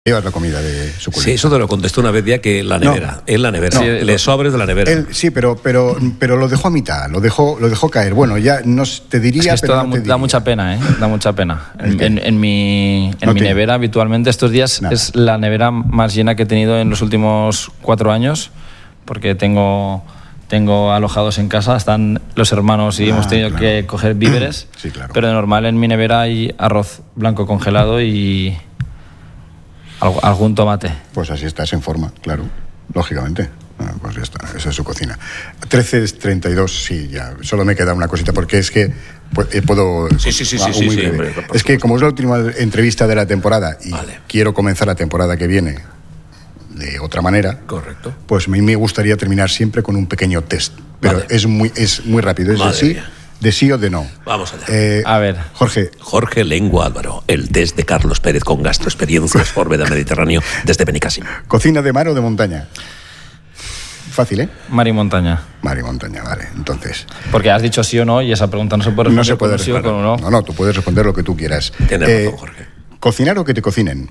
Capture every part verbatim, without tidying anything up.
Llevas la comida de suculenta. Sí, eso te lo contestó una vez ya, que la nevera, no, en la nevera, no, sí, les sobres de la nevera. Él, sí, pero, pero, pero lo dejó a mitad, lo dejó, lo dejó caer. Bueno, ya no te diría, es que esto pero da, no mu- te da diría. mucha pena, ¿eh? Da mucha pena. En, en, en mi, en no mi te... nevera habitualmente estos días Nada. Es la nevera más llena que he tenido en los últimos cuatro años, porque tengo... Tengo alojados en casa, están los hermanos y ah, hemos tenido claro. que coger víveres. Sí, claro. Pero de normal en mi nevera hay arroz blanco congelado y algún tomate. Pues así estás en forma, claro, lógicamente. Ah, pues ya está, esa es su cocina. trece treinta y dos, sí, ya. Solo me queda una cosita, porque es que puedo... Sí, sí, sí, ah, sí, muy sí, breve. sí, Es que como es la última entrevista de la temporada y vale. quiero comenzar la temporada que viene de otra manera, correcto, pues a mí me gustaría terminar siempre con un pequeño test, pero vale. es muy es muy rápido, es de sí, de sí o de no. Vamos allá. Eh, a ver, Jorge. Jorge Lengua Álvaro, el test de Carlos Pérez con gastroexperiencias por Veda Mediterráneo desde Benicàssim. ¿Cocina de mar o de montaña? Fácil, ¿eh? Mar y montaña. Mar y montaña, vale, entonces. Porque has dicho sí o no y esa pregunta no se puede responder. No se puede con responder. Sí o con no. no. No, no, tú puedes responder lo que tú quieras. Tienes eh, razón, Jorge. ¿Cocinar o que te cocinen?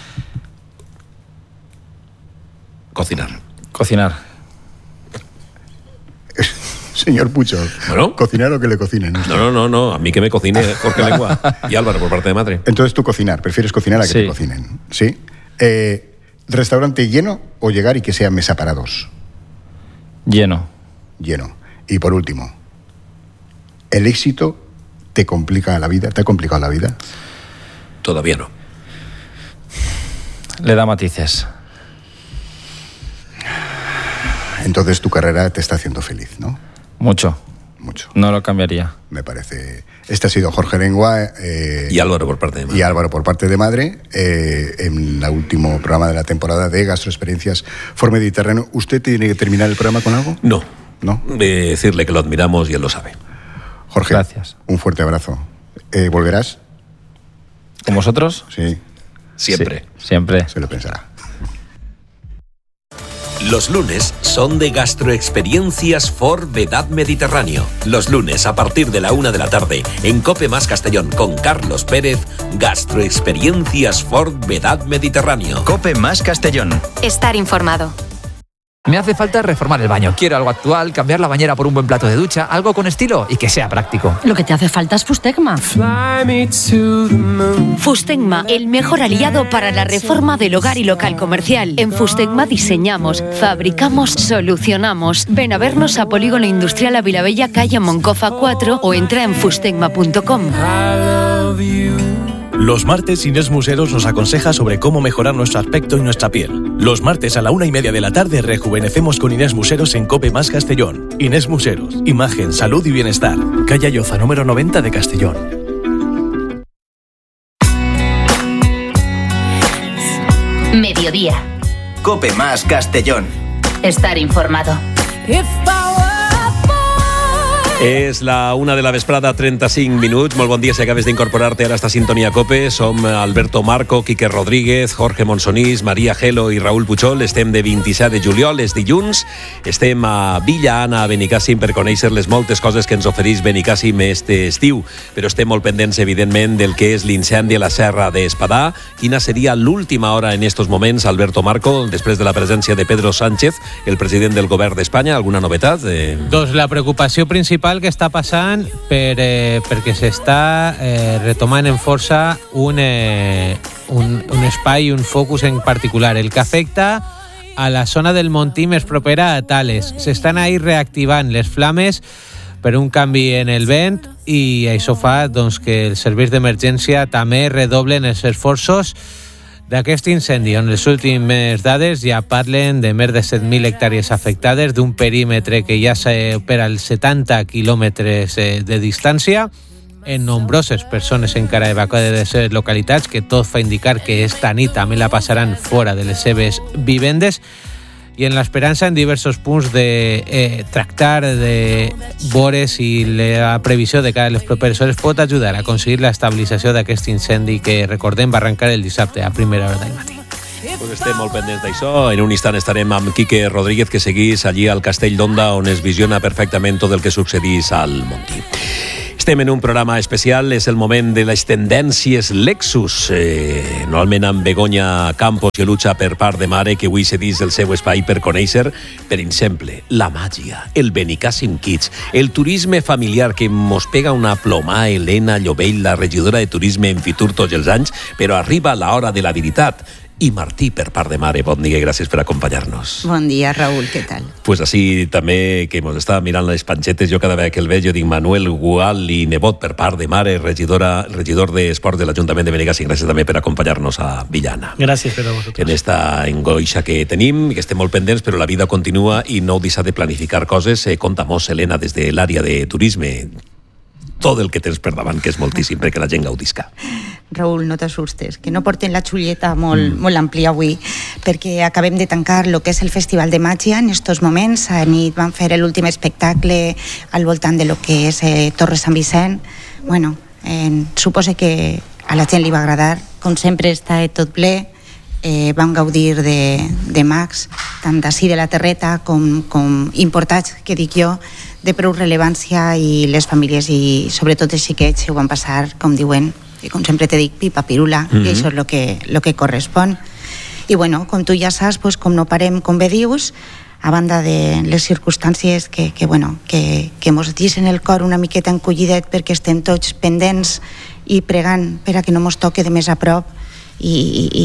Cocinar. Cocinar. Señor Pucho, ¿Bueno? ¿cocinar o que le cocinen? No, no, no, no, a mí que me cocine Jorge Lengua y Álvaro por parte de madre. Entonces tú cocinar, prefieres cocinar a que sí. te cocinen, ¿sí? Eh, ¿Restaurante lleno o llegar y que sea mesa para dos? Lleno. Lleno. Y por último, ¿el éxito te complica la vida? ¿Te ha complicado la vida? Todavía no. Le da matices. Entonces tu carrera te está haciendo feliz, ¿no? Mucho. Mucho. No lo cambiaría. Me parece... Este ha sido Jorge Lengua... Eh, y Álvaro por parte de madre. Y Álvaro por parte de madre, eh, en el último programa de la temporada de Gastroexperiencias for Mediterráneo. ¿Usted tiene que terminar el programa con algo? No. ¿No? Eh, decirle que lo admiramos y él lo sabe. Jorge, gracias. Un fuerte abrazo. Eh, ¿Volverás? ¿Con vosotros? Sí. Siempre. Sí, siempre. Se lo pensará. Los lunes son de Gastroexperiencias for Vedad Mediterráneo. Los lunes a partir de la una de la tarde en Cope Más Castellón con Carlos Pérez, Gastroexperiencias for Vedad Mediterráneo. Cope Más Castellón. Estar informado. Me hace falta reformar el baño. Quiero algo actual, cambiar la bañera por un buen plato de ducha, algo con estilo y que sea práctico. Lo que te hace falta es Fustecma. Fustecma, el mejor aliado para la reforma del hogar y local comercial. En Fustecma diseñamos, fabricamos, solucionamos. Ven a vernos a Polígono Industrial a Vilabella, calle Moncofa cuatro o entra en fustecma punto com. Los martes Inés Museros nos aconseja sobre cómo mejorar nuestro aspecto y nuestra piel. Los martes a la una y media de la tarde rejuvenecemos con Inés Museros en Cope Más Castellón. Inés Museros, imagen, salud y bienestar. Calle Ayoza, número noventa de Castellón. Mediodía. Cope Más Castellón. Estar informado. És la una de la vesprada, trenta-cinc minuts. Molt bon dia si acabes d'incorporar-te ara a esta sintonia COPE. Som Alberto Marco, Quique Rodríguez, Jorge Monsonís, Maria Gelo i Raül Puchol. Estem de vint-i-set de juliol, és dilluns. Estem a Villa Anna, a Benicàssim, per conèixer les moltes coses que ens ofereix Benicàssim este estiu. Però estem molt pendents, evidentment, del que és l'incendi a la Serra d'Espadà. Quina seria l'última hora en estos moments, Alberto Marco, després de la presència de Pedro Sánchez, el president del govern d'Espanya? Alguna novetat? Eh... Doncs la preocupació principal que està passant per, eh, perquè s'està eh, retomant en força un, eh, un, un espai, un focus en particular, el que afecta a la zona del Montí més propera a Tales. S'estan ahí reactivant les flames per un canvi en el vent i això fa doncs, que els serveis d'emergència també redoblen els esforços d'aquest incendi, on les últimes dades ja parlen de més de set mil hectàrees afectades, d'un perímetre que ja supera els setanta quilòmetres de distància, en nombroses persones encara evacuades de les seves localitats, que tot fa indicar que esta nit també la passaran fora de les seves vivendes, i en l'esperança en diversos punts de eh, tractar de veure si la previsió de cada les properes hores pot ajudar a aconseguir la estabilització d'aquest incendi que, recordem, va arrencar el dissabte a primera hora del matí. Pues estem molt pendents d'això. En un instant estarem amb Quique Rodríguez, que seguís allí al Castell d'Onda, on es visiona perfectament tot el que succeís al Montí. Estem en un programa especial, és el moment de les tendències Lexus. Eh, normalment amb Begoña Campos i Lucha per part de mare, que avui cedís el seu espai per conèixer, per exemple, la màgia, el Benicàssim Kids, el turisme familiar que mos pega una ploma a Helena Llobell, la regidora de turisme en Fitur tots els anys, però arriba l'hora de la veritat. I Martí, per part de mare, bon dia i gràcies per acompanyar-nos. Bon dia, Raül, què tal? Pues així també, que ens estava mirant les panxetes, jo cada vegada que el veig, jo dic Manuel Gual i nebot per part de mare, regidora, regidor d'Esports de l'Ajuntament de Benicàssim. Gràcies també per acompanyar-nos a Villana. Gràcies per a vosaltres. En esta engoixa que tenim, que estem molt pendents, però la vida continua i no deixa de planificar coses. Eh, Conta-mos, Helena, des de l'àrea de turisme, tot el que tens per davant, que és moltíssim, perquè la gent gaudisca. Raül, no t'assustes, que no porten la xulleta molt, mm. molt àmplia avui, perquè acabem de tancar el que és el Festival de Màgia en estos moments. A nit van fer l'últim espectacle al voltant de lo que és eh, Torre Sant Vicent. Bueno, eh, suposo que a la gent li va agradar. Com sempre està tot ple. Eh, vam gaudir de, de mags, tant d'ací de la terreta com, com importats, que dic jo, de prou rellevància, i les famílies i sobretot els xiquets ho van passar, com diuen, i com sempre te dic, pipa pirula, mm-hmm. i això és el que, lo que correspon. I bueno, com tu ja saps, pues, com no parem, com bé dius, a banda de les circumstàncies que, que, bueno, que, que mos deixen el cor una miqueta encollidet perquè estem tots pendents i pregant per a que no mos toque de més a prop, i, i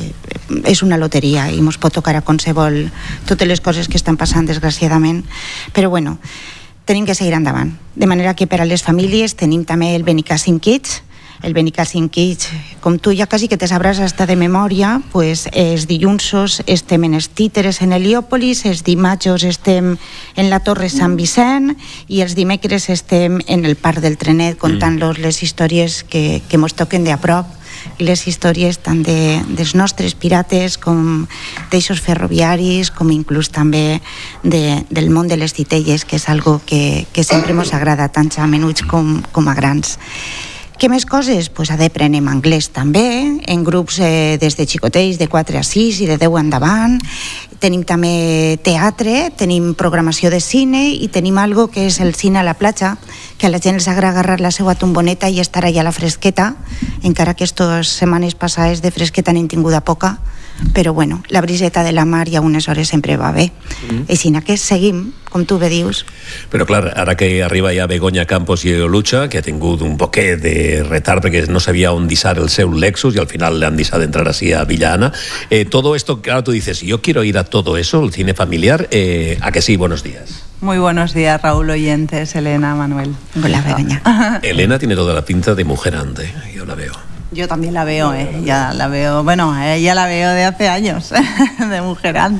és una loteria i mos pot tocar a qualsevol totes les coses que estan passant, desgraciadament, però bueno, tenim que seguir endavant, de manera que per a les famílies tenim també el Benicàssim Kids. El Benicàssim Kids, com tu ja quasi que te sabràs hasta de memòria, pues els dilluns estem en els títeres en Heliòpolis, els dimarts estem en la Torre Sant Vicent i els dimecres estem en el Parc del Trenet contant-los les històries que, que mos toquen de a prop, i les històries tant de, dels nostres pirates com d'eixos ferroviaris, com inclús també de, del món de les titelles, que és algo que, que sempre mos agrada tant a menuts com, com a grans. Què més coses? Pues a d'aprenem anglès també, en grups eh, des de xicotets de quatre a sis i de deu endavant. Tenim també teatre, tenim programació de cine i tenim algo que és el cine a la platja, que a la gent els agrada agarrar la seva tomboneta i estar allà a la fresqueta, encara que aquestes setmanes passades de fresqueta n'hem tingut a poca, però bueno, la briseta de la mar i a unes hores sempre va bé. Mm. Així que seguim, com tu bé dius. Però clar, ara que arriba ja Begoña Campos i Lucha, que ha tingut un poquet de retard perquè no sabia on disar el seu Lexus y al final le han disado entrar así a Villana, eh, todo esto, claro, tú dices, yo quiero ir a todo eso, el cine familiar, eh, ¿a que sí? Buenos días. Muy buenos días, Raúl, oyentes, Elena, Manuel. Hola, Begoña. Elena tiene toda la pinta de mujer ande, yo la veo. Yo también la veo, eh. ya la veo, bueno, eh, ya la veo de hace años, de mujerán.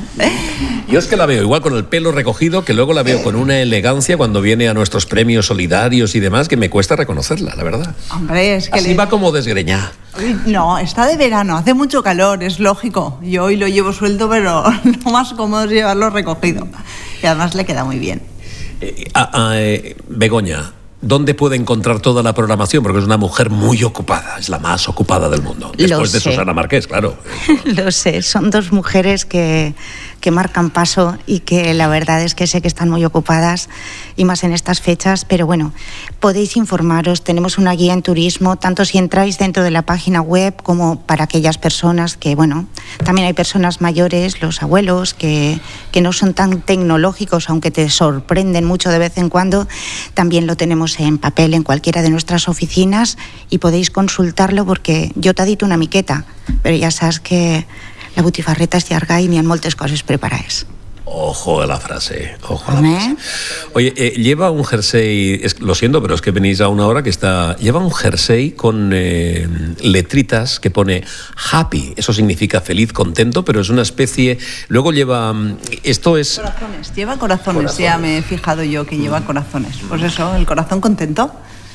Yo es que la veo igual con el pelo recogido, que luego la veo con una elegancia cuando viene a nuestros premios solidarios y demás, que me cuesta reconocerla, la verdad. Hombre, es que... Así le... va como desgreñada. No, está de verano, hace mucho calor, es lógico. Yo hoy lo llevo suelto, pero lo más cómodo es llevarlo recogido. Y además le queda muy bien. Eh, ah, ah, eh, Begoña, ¿dónde puede encontrar toda la programación? Porque es una mujer muy ocupada, es la más ocupada del mundo. Después de Susana Márquez, claro. Lo sé, son dos mujeres que, que marcan paso y que la verdad es que sé que están muy ocupadas y más en estas fechas, pero bueno, podéis informaros, tenemos una guía en turismo, tanto si entráis dentro de la página web como para aquellas personas que, bueno, también hay personas mayores, los abuelos, que, que no son tan tecnológicos, aunque te sorprenden mucho de vez en cuando, también lo tenemos en papel en cualquiera de nuestras oficinas y podéis consultarlo porque yo t'he dit una miqueta, però ja saps que la botifarreta és llarga i n'hi ha moltes coses preparades. Ojo a la frase, ojo a la frase. Oye, eh, lleva un jersey, es, lo siento, pero es que venís a una hora que está... Lleva un jersey con eh, letritas que pone happy, eso significa feliz, contento, pero es una especie... Luego lleva... Esto es... Corazones, lleva corazones, corazones. Ya me he fijado yo que lleva corazones. Pues eso, el corazón contento.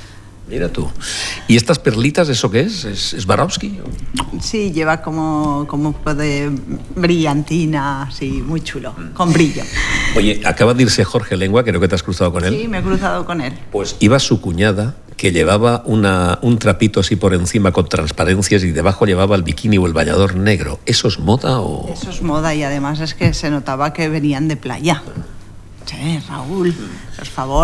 Mira tú. ¿Y estas perlitas, eso qué es? ¿Es, es Swarovski? Sí, lleva como, como de brillantina, así, muy chulo, con brillo. Oye, acaba de irse Jorge Lengua, creo que te has cruzado con él. Sí, me he cruzado con él. Pues iba su cuñada, que llevaba una, un trapito así por encima con transparencias y debajo llevaba el bikini o el bañador negro. ¿Eso es moda o...? Eso es moda y además es que se notaba que venían de playa. Sí, Raúl, por favor.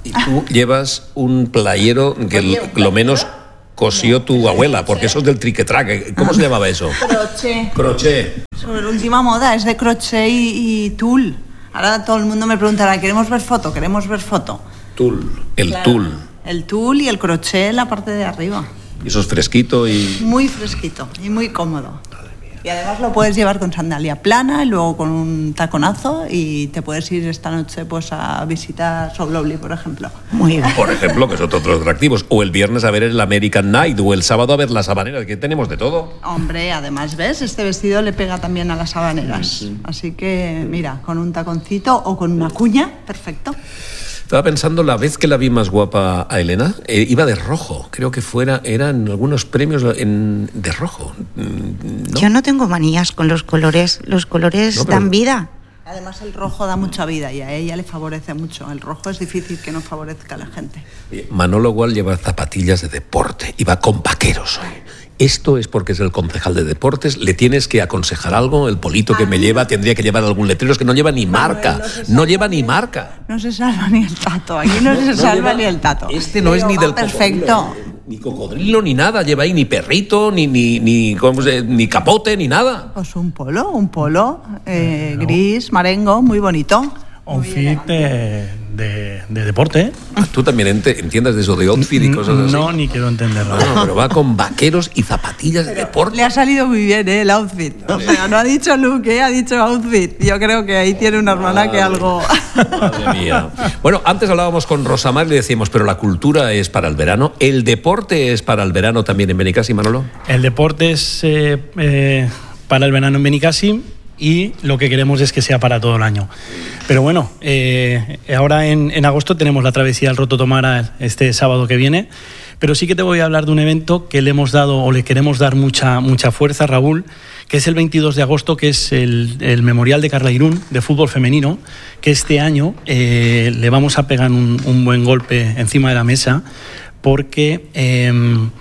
Y tú llevas un playero que lo, lo menos cosió tu abuela, porque eso es del triquetraque. ¿Cómo se llamaba eso? Crochet. Crochet. Sobre la última moda, es de crochet y, y tul. Ahora todo el mundo me preguntará, ¿queremos ver foto? ¿Queremos ver foto? Tul, el Claro. tul. El tul y el crochet en la parte de arriba. Y eso es fresquito y... Muy fresquito y muy cómodo. Y además lo puedes llevar con sandalia plana y luego con un taconazo y te puedes ir esta noche pues a visitar Soblobli, por ejemplo. Muy bien. Por ejemplo, que son otros atractivos. O el viernes a ver el American Night, o el sábado a ver las habaneras, que tenemos de todo. Hombre, además, ¿ves? Este vestido le pega también a las habaneras. Así que, mira, con un taconcito o con una cuña, perfecto. Estaba pensando, la vez que la vi más guapa a Elena, eh, iba de rojo. Creo que fuera, eran algunos premios en, de rojo. ¿No? Yo no tengo manías con los colores. Los colores No, pero- dan vida. Además, el rojo da mucha vida y a ella le favorece mucho. El rojo es difícil que no favorezca a la gente. Manolo igual lleva zapatillas de deporte y va con vaqueros hoy. Esto es porque es el concejal de deportes. Le tienes que aconsejar algo. El polito que me lleva tendría que llevar algún letrero. Es que no lleva ni marca. No lleva ni marca. No se salva ni el tato. Aquí no, se No salva lleva- ni el tato. Este no es Pero ni va del perfecto. cocodrilo, Ni cocodrilo, ni nada. Lleva ahí ni perrito, ni, ni, ni, ¿cómo se- ni capote, ni nada. Pues un polo, un polo eh, gris, marengo, muy bonito. Outfit de, de, de deporte. Ah, Tú también ente- entiendes de eso de outfit y cosas así. No, ni quiero entenderlo. No, pero va con vaqueros y zapatillas de deporte. Le ha salido muy bien, ¿eh? El outfit. O sea, no ha dicho look, ¿eh? Ha dicho outfit. Yo creo que ahí tiene una hermana que algo... Madre mía. Bueno, antes hablábamos con Rosamar y le decíamos, pero la cultura es para el verano. ¿El deporte es para el verano también en Benicàssim, Manolo? El deporte es eh, eh, para el verano en Benicàssim y lo que queremos es que sea para todo el año. Pero bueno, eh, ahora en, en agosto tenemos la travesía del Roto Tomara este sábado que viene, pero sí que te voy a hablar de un evento que le hemos dado o le queremos dar mucha, mucha fuerza, Raúl, que es el veintidós de agosto, que es el, el Memorial de Carla Irún de fútbol femenino, que este año eh, le vamos a pegar un, un buen golpe encima de la mesa porque... Eh,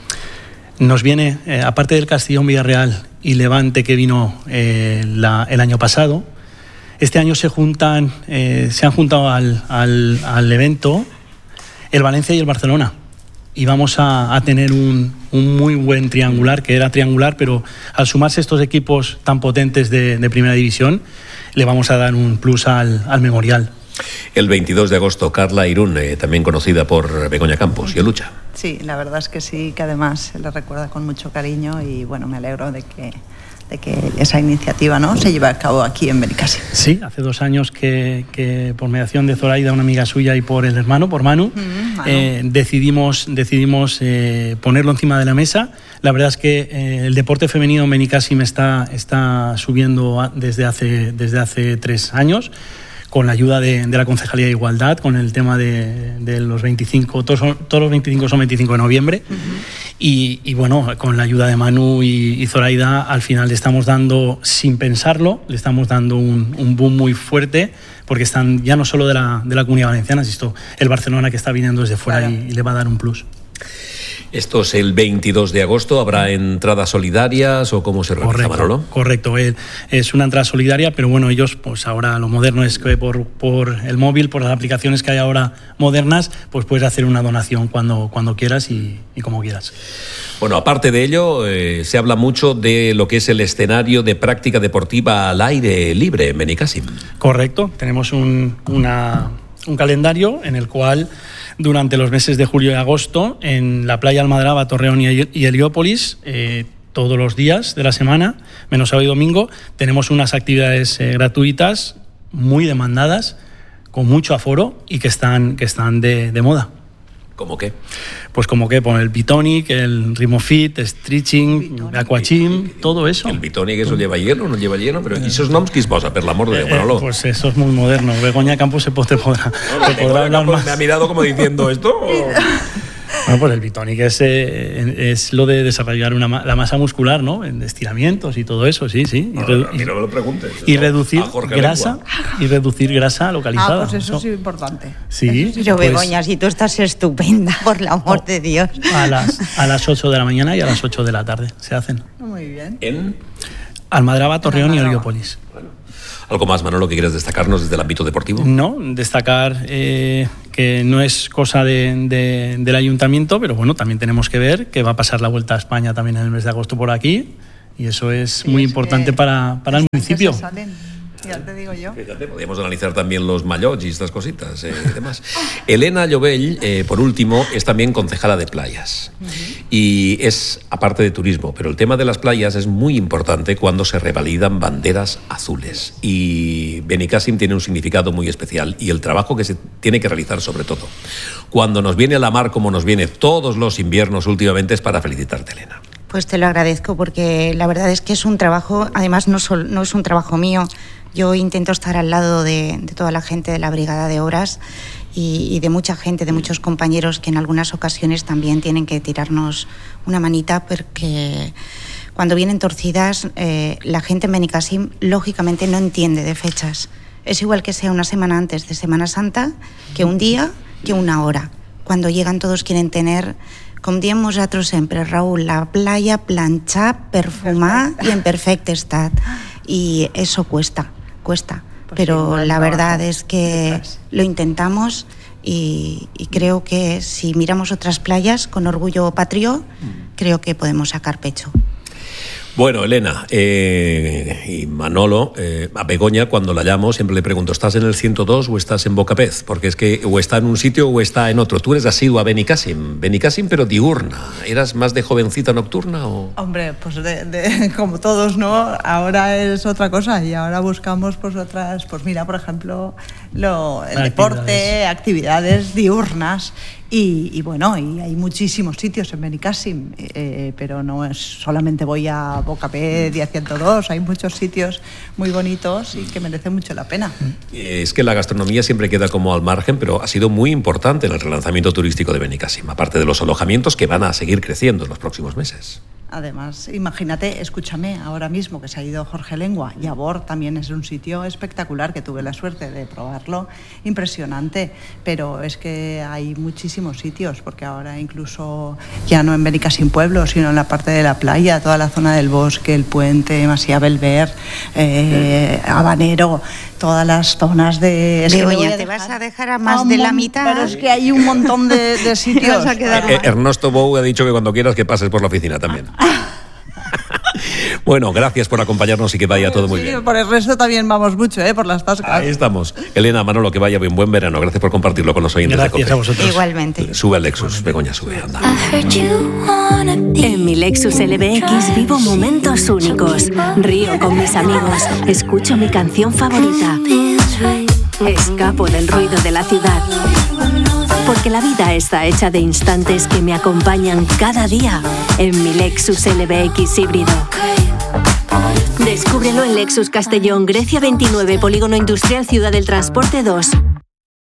nos viene, eh, aparte del Castellón Villarreal y Levante que vino eh, la, el año pasado, este año se juntan, eh, se han juntado al, al, al evento el Valencia y el Barcelona. Y vamos a, a tener un, un muy buen triangular, que era triangular, pero al sumarse estos equipos tan potentes de, de primera división, le vamos a dar un plus al, al memorial. El veintidós de agosto, Carla Irún, eh, también conocida por Begoña Campos y Lucha. Sí, la verdad es que sí, que además se le recuerda con mucho cariño y bueno, me alegro de que, de que esa iniciativa, ¿no?, se lleve a cabo aquí en Benicàssim. Sí, hace dos años que, que por mediación de Zoraida, una amiga suya, y por el hermano, por Manu, Mm, Manu. eh, decidimos, decidimos eh, ponerlo encima de la mesa. La verdad es que eh, el deporte femenino en Benicàssim está, está subiendo a- desde hace, desde hace tres años, con la ayuda de, de la Concejalía de Igualdad, con el tema de, de los veinticinco, todos, son- todos los veinticinco son veinticinco de noviembre, y, y bueno, con la ayuda de Manu y, y Zoraida, al final le estamos dando, sin pensarlo, le estamos dando un, un boom muy fuerte, porque están ya no solo de la, de la Comunidad Valenciana, sino el Barcelona que está viniendo desde fuera, Claro. y, y le va a dar un plus. Esto es el veintidós de agosto. ¿Habrá entradas solidarias o cómo se realiza, Manolo? Correcto, eh, es una entrada solidaria, pero bueno, ellos, pues ahora lo moderno es que por, por el móvil, por las aplicaciones que hay ahora modernas, pues puedes hacer una donación cuando, cuando quieras y, y como quieras. Bueno, aparte de ello, eh, se habla mucho de lo que es el escenario de práctica deportiva al aire libre en Benicàssim. Correcto, tenemos un, una, un calendario en el cual durante los meses de julio y agosto en la playa Almadraba, Torreón y, y Heliópolis, eh, todos los días de la semana, menos sábado y domingo, tenemos unas actividades eh, gratuitas muy demandadas, con mucho aforo y que están, que están de, de moda. ¿Cómo qué? Pues como que por el Bitonic, el Rimofit, Stretching, Aquachim, todo eso. El Bitonic, eso lleva hielo, no lleva hielo, pero ¿y esos noms qui es posa, per l'amor de Déu, Manolo? Eh, pues eso es muy moderno. Begoña Campos se te podrá, te podrá hablar más. Me ha mirado como diciendo esto. Bueno, pues el Bitonic es, eh, es lo de desarrollar una, ma- la masa muscular, ¿no? En estiramientos y todo eso, sí, sí. Y, No, redu- a mí no me lo preguntes. y Eso, reducir a Jorge grasa Lengua. y reducir grasa localizada. Ah, pues eso es importante. Sí, Pero pues Begoña, si tú estás estupenda, por el amor de Dios. a las, a las ocho de la mañana y a las ocho de la tarde se hacen. Muy bien. ¿En? Almadraba, Torreón y Heliópolis. Bueno. ¿Algo más, Manolo, que quieres destacarnos desde el ámbito deportivo? No, destacar eh, que no es cosa de, de, del ayuntamiento, pero bueno, también tenemos que ver que va a pasar la Vuelta a España también en el mes de agosto por aquí, y eso es sí, muy es importante para, para el municipio. Ya te digo yo. Fíjate, podríamos analizar también los mallots y estas cositas eh, y demás. Elena Llovell, eh, por último, es también concejala de playas. Uh-huh. Y es, aparte de turismo, pero el tema de las playas es muy importante cuando se revalidan banderas azules. Y Benicàssim tiene un significado muy especial y el trabajo que se tiene que realizar sobre todo. Cuando nos viene a la mar, como nos viene todos los inviernos últimamente, es para felicitarte, Elena. Pues te lo agradezco porque la verdad es que es un trabajo, además no, sol, no es un trabajo mío. Yo intento estar al lado de, de toda la gente de la Brigada de Obras y, y de mucha gente, de muchos compañeros que en algunas ocasiones también tienen que tirarnos una manita porque cuando vienen torcidas eh, la gente en Benicàssim lógicamente no entiende de fechas. Es igual que sea una semana antes de Semana Santa, que un día, que una hora. Cuando llegan todos quieren tener, com diem nosaltres sempre, Raúl, la playa planchada, perfumada y en perfecto estat. Y eso cuesta. cuesta, pues pero sí, la verdad es que detrás. Lo intentamos y, y creo que si miramos otras playas con orgullo patrio, mm. creo que podemos sacar pecho. Bueno, Elena eh, y Manolo, eh, a Begoña cuando la llamo siempre le pregunto, ¿estás en el ciento dos o estás en Bocapez? Porque es que o está en un sitio o está en otro. Tú eres asidua a Benicàssim, Benicàssim pero diurna. ¿Eras más de jovencita nocturna o...? Hombre, pues de, de, como todos, ¿no? Ahora es otra cosa y ahora buscamos pues otras, pues mira, por ejemplo, lo, el deporte, actividades diurnas. Y, y bueno, y hay muchísimos sitios en Benicàssim, eh, pero no es solamente voy a Bocapez y a ciento dos, hay muchos sitios muy bonitos y que merecen mucho la pena. Es que la gastronomía siempre queda como al margen, pero ha sido muy importante en el relanzamiento turístico de Benicàssim, aparte de los alojamientos que van a seguir creciendo en los próximos meses. Además, imagínate, escúchame, ahora mismo que se ha ido Jorge Lengua, Yabor también es un sitio espectacular, que tuve la suerte de probarlo, impresionante, pero es que hay muchísimos sitios, porque ahora incluso ya no en Benicàssim pueblo, sino en la parte de la playa, toda la zona del bosque, el puente, Masia Belver, eh, Habanero, todas las zonas de... Es Begoña, ¿te vas a dejar a más de la mitad? Pero es que hay un montón de, de sitios. a quedar eh, Ernesto Bou ha dicho que cuando quieras que pases por la oficina también. Bueno, gracias por acompañarnos y que vaya todo muy sí, bien. Por el resto también vamos mucho, ¿eh? Por las tascas. Ahí estamos. Elena, Manolo, que vaya bien, buen verano. Gracias por compartirlo con los oyentes gracias de COPE. A vosotros. Igualmente. Sube al Lexus, Begoña, sube, anda. En mi Lexus L B X vivo momentos únicos. Río con mis amigos. Escucho mi canción favorita. Escapo del ruido de la ciudad. Porque la vida está hecha de instantes que me acompañan cada día en mi Lexus L B X híbrido. Descúbrelo en Lexus Castellón, Grecia veintinueve, Polígono Industrial Ciudad del Transporte dos.